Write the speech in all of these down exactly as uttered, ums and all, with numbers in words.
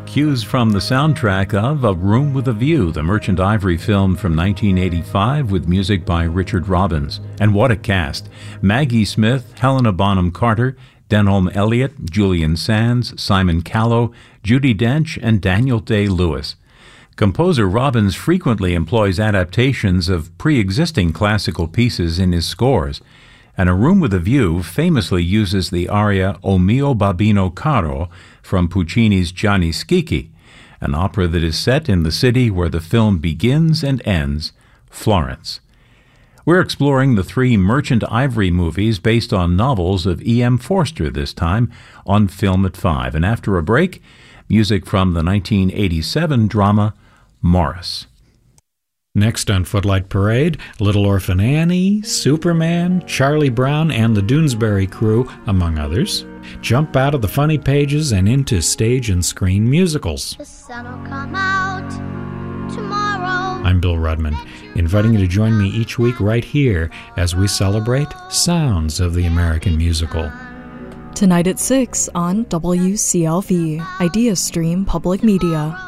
Cues from the soundtrack of A Room with a View, the Merchant Ivory film from nineteen eighty-five with music by Richard Robbins. And what a cast! Maggie Smith, Helena Bonham Carter, Denholm Elliott, Julian Sands, Simon Callow, Judi Dench, and Daniel Day-Lewis. Composer Robbins frequently employs adaptations of pre-existing classical pieces in his scores, and A Room with a View famously uses the aria O mio babbino caro from Puccini's Gianni Schicchi, an opera that is set in the city where the film begins and ends, Florence. We're exploring the three Merchant Ivory movies based on novels of E M Forster this time on Film at Five, and after a break, music from the nineteen eighty-seven drama Morris. Next on Footlight Parade, Little Orphan Annie, Superman, Charlie Brown, and the Doonesbury Crew, among others, jump out of the funny pages and into stage and screen musicals. The sun will come out tomorrow. I'm Bill Rudman, inviting you to join me each week right here as we celebrate sounds of the American musical. Tonight at six on W C L V, IdeaStream Public Media.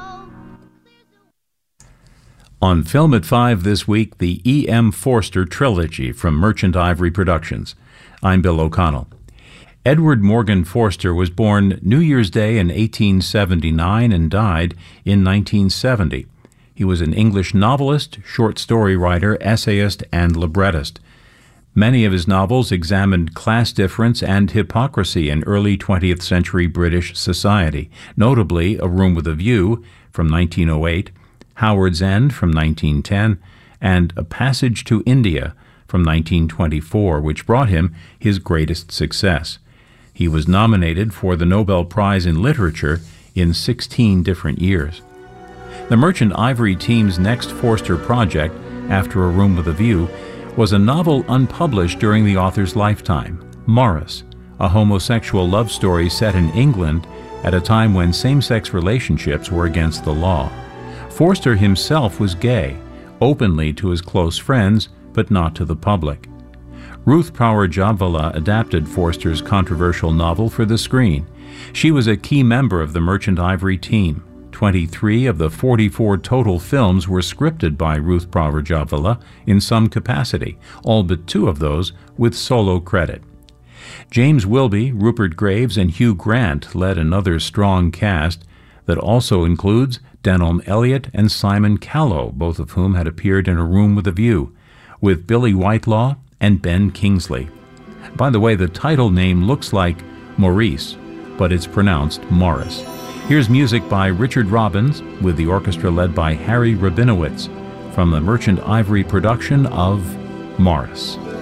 On Film at Five this week, the E M Forster trilogy from Merchant Ivory Productions. I'm Bill O'Connell. Edward Morgan Forster was born New Year's Day in eighteen seventy-nine and died in nineteen seventy. He was an English novelist, short story writer, essayist, and librettist. Many of his novels examined class difference and hypocrisy in early twentieth century British society, notably A Room with a View from nineteen oh eight, Howard's End from nineteen ten, and A Passage to India from nineteen twenty-four, which brought him his greatest success. He was nominated for the Nobel Prize in Literature in sixteen different years. The Merchant Ivory team's next Forster project, after A Room with a View, was a novel unpublished during the author's lifetime, Morris, a homosexual love story set in England at a time when same-sex relationships were against the law. Forster himself was gay, openly to his close friends, but not to the public. Ruth Power Jobvala adapted Forster's controversial novel for the screen. She was a key member of the Merchant Ivory team. twenty-three of the forty-four total films were scripted by Ruth Power Jobvala in some capacity, all but two of those with solo credit. James Wilby, Rupert Graves, and Hugh Grant led another strong cast that also includes Denholm Elliott and Simon Callow, both of whom had appeared in A Room with a View, with Billy Whitelaw and Ben Kingsley. By the way, the title name looks like Maurice, but it's pronounced Morris. Here's music by Richard Robbins, with the orchestra led by Harry Rabinowitz, from the Merchant Ivory production of Morris.